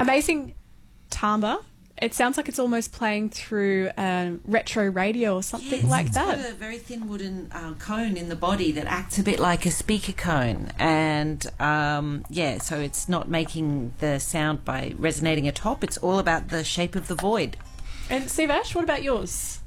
Amazing timbre. It sounds like it's almost playing through a retro radio or something like that. It's got a very thin wooden cone in the body that acts a bit like a speaker cone. And, so it's not making the sound by resonating atop. It's all about the shape of the void. And Steve Ash, what about yours?